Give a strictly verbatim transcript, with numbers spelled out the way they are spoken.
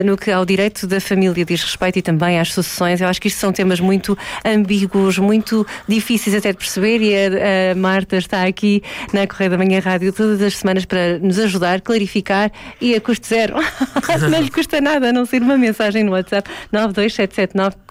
No que ao direito da família diz respeito e também às sucessões, eu acho que isto são temas muito ambíguos, muito difíceis até de perceber, e a, a Marta está aqui na Correio da Manhã Rádio todas as semanas para nos ajudar, clarificar, e a custo zero. Não lhe custa nada a não ser uma mensagem no WhatsApp nove dois sete sete nove